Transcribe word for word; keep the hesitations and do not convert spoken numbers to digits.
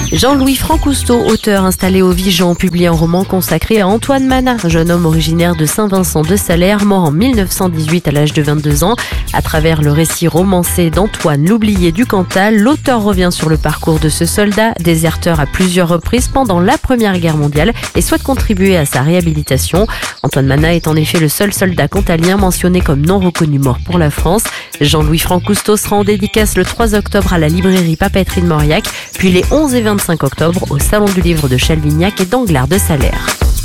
Jean-Louis Francousteau, auteur installé au Vigan, publie un roman consacré à Antoine Manat, jeune homme originaire de Saint-Vincent-de-Salaire, mort en mille neuf cent dix-huit à l'âge de vingt-deux ans. À travers le récit romancé d'Antoine, l'oublié du Cantal, l'auteur revient sur le parcours de ce soldat, déserteur à plusieurs reprises pendant la Première Guerre mondiale, et souhaite contribuer à sa réhabilitation. Antoine Manat est en effet le seul soldat cantalien mentionné comme non reconnu mort pour la France. Jean-Louis Francousteau sera en dédicace le trois octobre à la librairie Papeterie de Mauriac, puis les onze et vingt-cinq octobre au Salon du Livre de Chalvignac et d'Anglars de Salaire.